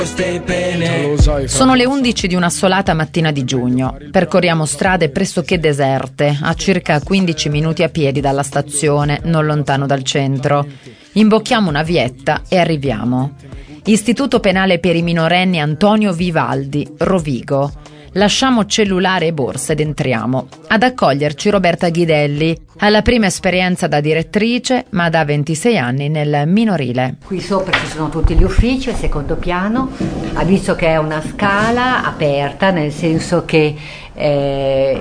Sono le 11 di un'assolata mattina di giugno. Percorriamo strade pressoché deserte, a circa 15 minuti a piedi dalla stazione, non lontano dal centro. Imbocchiamo una vietta e arriviamo. Istituto Penale per i minorenni Antonio Vivaldi, Rovigo. Lasciamo cellulare e borsa ed entriamo. Ad accoglierci Roberta Ghidelli, alla prima esperienza da direttrice, ma da 26 anni nel minorile. Qui sopra ci sono tutti gli uffici, al secondo piano. Ha visto che è una scala aperta, nel senso che